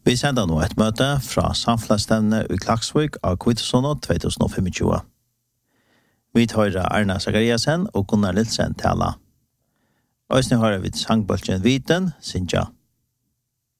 Vi sender nå et møte fra samfunnsstevne i Klaksvik av Kvitesånå 2025. Vi tar Arna Zachariasen og Gunnar Lilsen tala. Øyne har vi sangbølgen Viten, Sintja.